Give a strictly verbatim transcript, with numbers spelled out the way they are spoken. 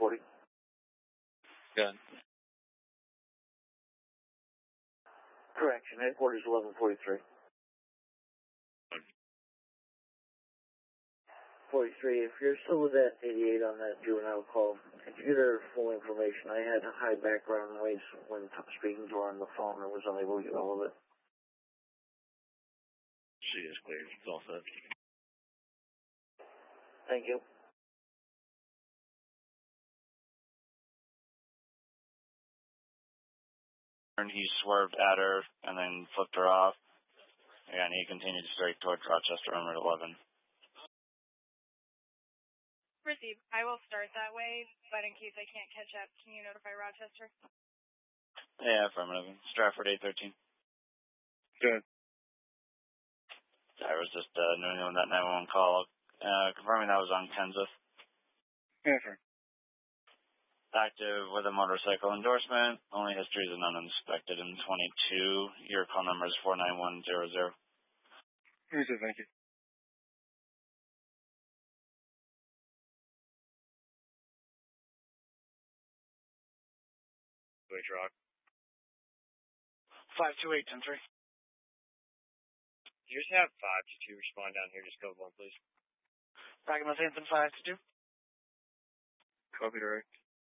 forty. Good. Correction, headquarters eleven forty-three. forty-three, if you're still with that eighty-eight on that juvenile call, could you get her full information? I had high background noise when speaking to her on the phone and was unable to get all of it. She is clear. It's all set. Thank you. And he swerved at her and then flipped her off. And he continued straight towards Rochester on Route eleven. Receive. I will start that way, but in case I can't catch up, can you notify Rochester? Yeah, affirmative. Stratford eight thirteen. Good. I was just uh, noting on that nine one one call, uh, confirming that was on Kenseth. Yeah, sir. Active with a motorcycle endorsement. Only history is an uninspected in twenty-two. Your call number is four nine one zero zero. Receive, thank you. Wait, Rock. five two eight ten three. You just have five to two respond down here. Just code one, please. Back in the Anthem five to two. Copy, direct.